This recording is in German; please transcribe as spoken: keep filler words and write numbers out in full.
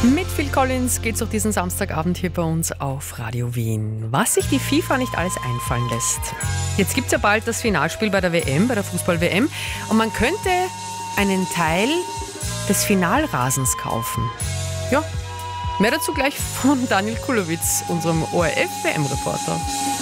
Mit Phil Collins geht's auch diesen Samstagabend hier bei uns auf Radio Wien. Was sich die FIFA nicht alles einfallen lässt. Jetzt gibt's ja bald das Finalspiel bei der W M, bei der Fußball-W M. Und man könnte einen Teil des Finalrasens kaufen. Ja, mehr dazu gleich von Daniel Kulowitz, unserem O R F-W M-Reporter.